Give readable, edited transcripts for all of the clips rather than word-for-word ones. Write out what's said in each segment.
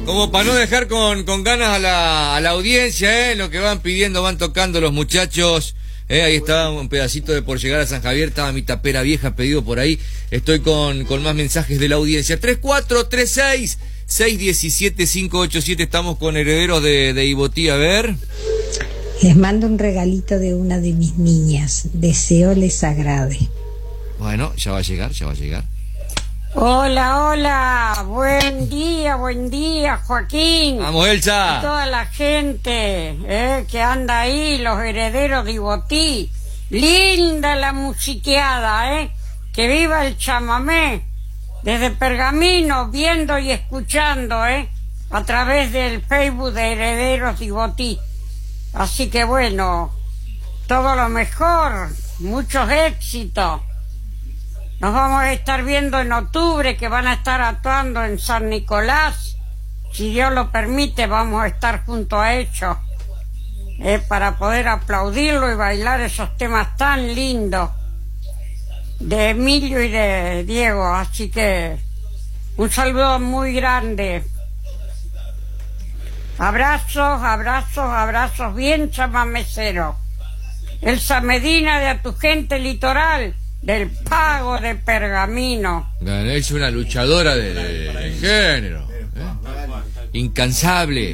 Como para no dejar con ganas a la audiencia, lo que van pidiendo, van tocando los muchachos. Ahí está un pedacito de Por Llegar a San Javier, estaba mi tapera vieja pedido por ahí. Estoy con más mensajes de la audiencia. 3436-617-587, estamos con herederos de Ibotí, a ver. Les mando un regalito de una de mis niñas, deseo les agrade. Bueno, ya va a llegar. Hola, hola, buen día, Joaquín. Vamos, Elsa. Y toda la gente que anda ahí, los herederos de Ibotí. Linda la musiqueada, que viva el chamamé. Desde Pergamino, viendo y escuchando, a través del Facebook de Herederos de Ibotí. Así que bueno, todo lo mejor, muchos éxitos. Nos vamos a estar viendo en octubre, que van a estar actuando en San Nicolás. Si Dios lo permite, vamos a estar junto a ellos para poder aplaudirlo y bailar esos temas tan lindos de Emilio y de Diego. Así que un saludo muy grande. Abrazos bien chamameceros. Elsa Medina, de A Tu Gente Litoral, del Pago de Pergamino. Es una luchadora de género. Incansable.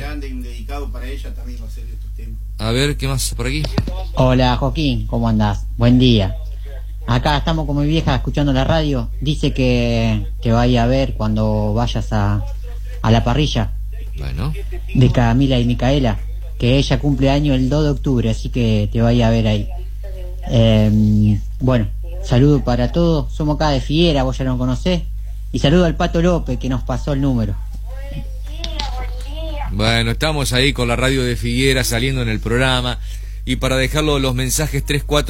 A ver, ¿qué más por aquí? Hola, Joaquín, ¿cómo andás? Buen día. Acá estamos con mi vieja escuchando la radio. Dice que vaya a ver cuando vayas a la parrilla. Bueno. De Camila y Micaela, que ella cumple año el 2 de octubre, así que te vaya a ver ahí. Bueno, saludo para todos. Somos acá de Figuera, vos ya lo conocés. Y saludo al Pato López, que nos pasó el número. Bueno, estamos ahí con la radio de Figuera saliendo en el programa. Y para dejarlo los mensajes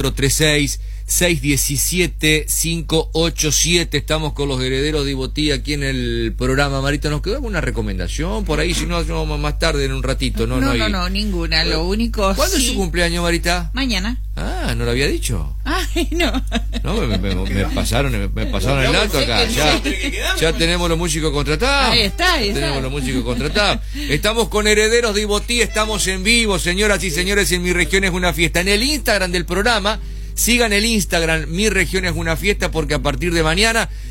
3436-617-587. Estamos con los herederos de Ibotí aquí en el programa. Marita, ¿nos quedó alguna recomendación por ahí? Si no, vamos más tarde en un ratito. No, ninguna. Lo único. ¿Cuándo es su cumpleaños, Marita? Mañana. Ah, ¿no lo había dicho? Ay, no. No, me pasaron el dato acá. Ya tenemos los músicos contratados. Ahí está. Tenemos los músicos contratados. Estamos con herederos de Ibotí, estamos en vivo, señoras y señores, en Mi Región es una Fiesta. En el Instagram del programa, sigan el Instagram, Mi Región es una Fiesta, porque a partir de mañana